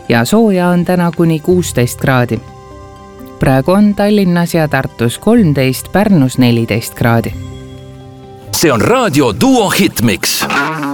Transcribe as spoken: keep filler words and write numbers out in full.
ja sooja on täna kuni kuusteist kraadi. Praegu on Tallinnas ja Tartus kolmteist, Pärnus neliteist kraadi. See on Raadio Duo Hitmix.